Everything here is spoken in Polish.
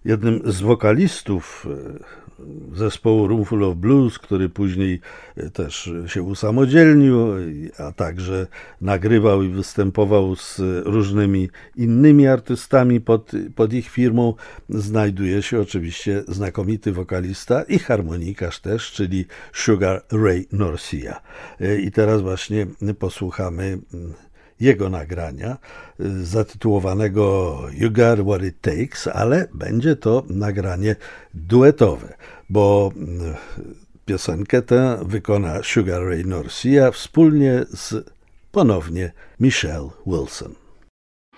Jednym z wokalistów zespołu Roomful of Blues, który później też się usamodzielnił, a także nagrywał i występował z różnymi innymi artystami pod ich firmą, znajduje się oczywiście znakomity wokalista i harmonikarz też, czyli Sugar Ray Norcia. I teraz właśnie posłuchamy jego nagrania zatytułowanego You Got What It Takes, ale będzie to nagranie duetowe, bo piosenkę tę wykona Sugar Ray Norcia wspólnie z ponownie Michelle Wilson.